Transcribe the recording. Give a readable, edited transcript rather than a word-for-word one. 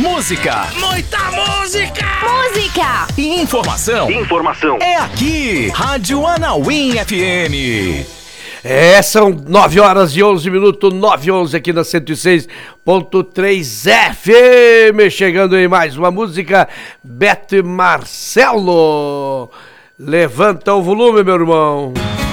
Música, muita música! Música e informação. É aqui, Rádio Anauim FM. São 9 horas e 11 minutos, 9 e 11 aqui na 106.3 FM. Chegando aí mais uma música, Beto e Marcelo. Levanta o volume, meu irmão.